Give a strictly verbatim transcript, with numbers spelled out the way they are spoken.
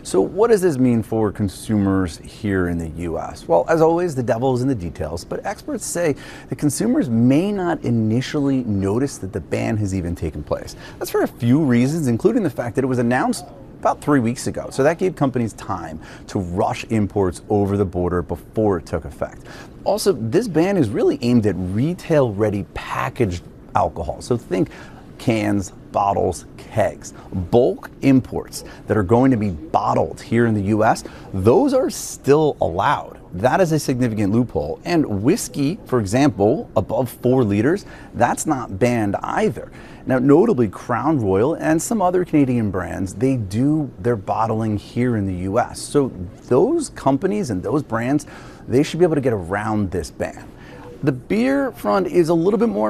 So what does this mean for consumers here in the U S? Well, as always, the devil is in the details, but experts say that consumers may not initially notice that the ban has even taken place. That's for a few reasons, including the fact that it was announced about three weeks ago. So that gave companies time to rush imports over the border before it took effect. Also, this ban is really aimed at retail-ready packaged alcohol. So think cans, bottles, kegs. Bulk imports that are going to be bottled here in the U S, those are still allowed. That is a significant loophole. And whiskey, for example, above four liters, that's not banned either. Now, notably, Crown Royal and some other Canadian brands, they do their bottling here in the U S. So those companies and those brands, they should be able to get around this ban. The beer front is a little bit more